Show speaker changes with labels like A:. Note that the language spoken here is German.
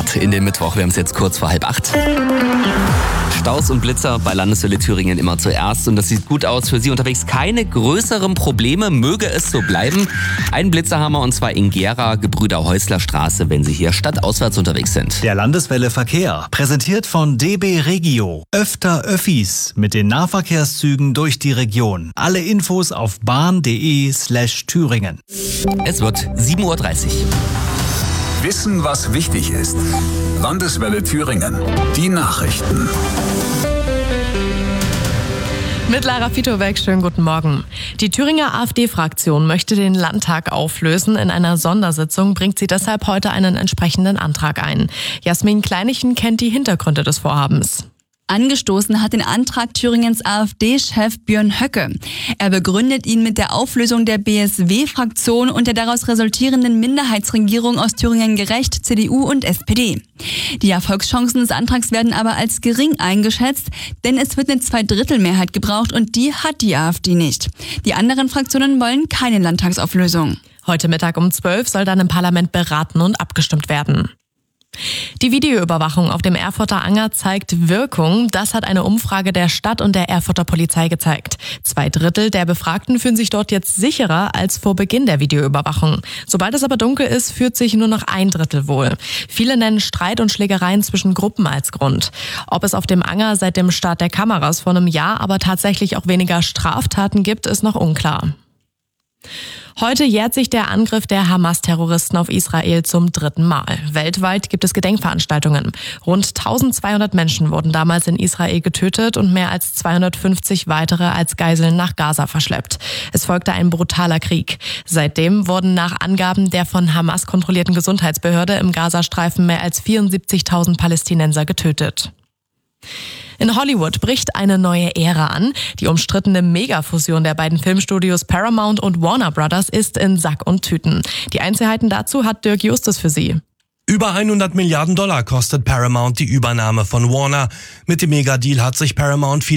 A: Start in den Mittwoch. Wir haben es jetzt kurz vor 7:30. Staus und Blitzer bei Landeshölle Thüringen immer zuerst und das sieht gut aus für Sie unterwegs. Keine größeren Probleme, möge es so bleiben. Einen Blitzer haben wir und zwar in Gera, Gebrüder-Häusler-Straße, wenn Sie hier stadtauswärts unterwegs sind.
B: Der Landeswelle Verkehr, präsentiert von DB Regio. Öfter Öffis mit den Nahverkehrszügen durch die Region. Alle Infos auf bahn.de/Thüringen.
A: Es wird 7:30 Uhr.
C: Wissen, was wichtig ist. Landeswelle Thüringen. Die Nachrichten.
D: Mit Lara Fitobeck, schönen guten Morgen. Die Thüringer AfD-Fraktion möchte den Landtag auflösen. In einer Sondersitzung bringt sie deshalb heute einen entsprechenden Antrag ein. Jasmin Kleinichen kennt die Hintergründe des Vorhabens.
E: Angestoßen hat den Antrag Thüringens AfD-Chef Björn Höcke. Er begründet ihn mit der Auflösung der BSW-Fraktion und der daraus resultierenden Minderheitsregierung aus Thüringen Gerecht, CDU und SPD. Die Erfolgschancen des Antrags werden aber als gering eingeschätzt, denn es wird eine Zweidrittelmehrheit gebraucht und die hat die AfD nicht. Die anderen Fraktionen wollen keine Landtagsauflösung.
D: Heute Mittag um 12 soll dann im Parlament beraten und abgestimmt werden. Die Videoüberwachung auf dem Erfurter Anger zeigt Wirkung. Das hat eine Umfrage der Stadt und der Erfurter Polizei gezeigt. 2/3 der Befragten fühlen sich dort jetzt sicherer als vor Beginn der Videoüberwachung. Sobald es aber dunkel ist, fühlt sich nur noch 1/3 wohl. Viele nennen Streit und Schlägereien zwischen Gruppen als Grund. Ob es auf dem Anger seit dem Start der Kameras vor einem Jahr aber tatsächlich auch weniger Straftaten gibt, ist noch unklar. Heute jährt sich der Angriff der Hamas-Terroristen auf Israel zum 3. Mal. Weltweit gibt es Gedenkveranstaltungen. Rund 1200 Menschen wurden damals in Israel getötet und mehr als 250 weitere als Geiseln nach Gaza verschleppt. Es folgte ein brutaler Krieg. Seitdem wurden nach Angaben der von Hamas kontrollierten Gesundheitsbehörde im Gazastreifen mehr als 74.000 Palästinenser getötet. In Hollywood bricht eine neue Ära an. Die umstrittene Megafusion der beiden Filmstudios Paramount und Warner Brothers ist in Sack und Tüten. Die Einzelheiten dazu hat Dirk Justus für Sie.
F: Über $100 Milliarden kostet Paramount die Übernahme von Warner. Mit dem Megadeal hat sich Paramount